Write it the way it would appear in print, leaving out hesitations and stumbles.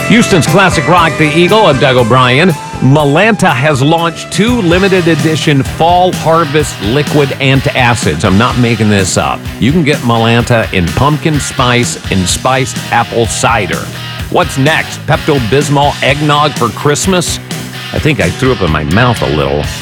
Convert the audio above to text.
Houston's classic rock, The Eagle. I'm Doug O'Brien. Mylanta has launched 2 limited edition fall harvest liquid antacids. I'm not making this up. You can get Mylanta in pumpkin spice and spiced apple cider. What's next? Pepto-Bismol eggnog for Christmas? I think I threw up in my mouth a little.